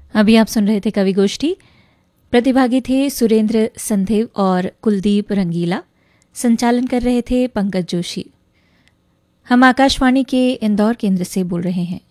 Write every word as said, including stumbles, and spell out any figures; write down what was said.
अभी आप सुन रहे थे कवि गोष्ठी। प्रतिभागी थे सुरेंद्र संधेव और कुलदीप रंगीला। संचालन कर रहे थे पंकज जोशी। हम आकाशवाणी के इंदौर केंद्र से बोल रहे हैं।